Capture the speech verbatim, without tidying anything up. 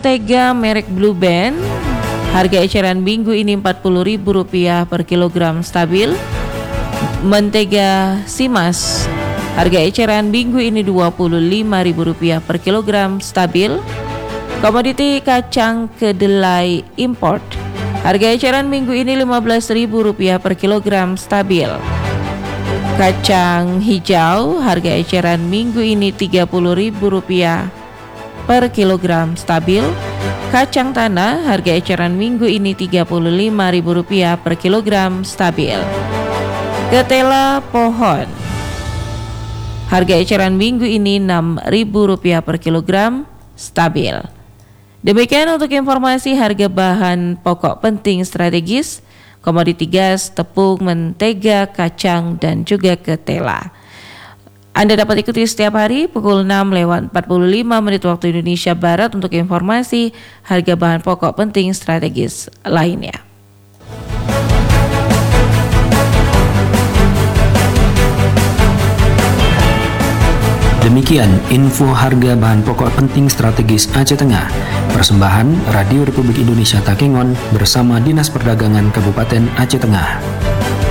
mentega merek Blue Band, harga eceran minggu ini empat puluh ribu rupiah per kilogram stabil. Mentega Simas, harga eceran minggu ini dua puluh lima ribu rupiah per kilogram stabil. Komoditi kacang kedelai import, harga eceran minggu ini lima belas ribu rupiah per kilogram stabil. Kacang hijau, harga eceran minggu ini tiga puluh ribu rupiah per kilogram stabil. Kacang tanah, harga eceran minggu ini tiga puluh lima ribu rupiah per kilogram stabil. Ketela pohon, harga eceran minggu ini enam ribu rupiah per kilogram stabil. Demikian untuk informasi harga bahan pokok penting strategis, komoditi gas, tepung, mentega, kacang, dan juga ketela. Anda dapat ikuti setiap hari pukul enam lewat empat puluh lima menit waktu Indonesia Barat untuk informasi harga bahan pokok penting strategis lainnya. Demikian info harga bahan pokok penting strategis Aceh Tengah. Persembahan Radio Republik Indonesia Takengon bersama Dinas Perdagangan Kabupaten Aceh Tengah.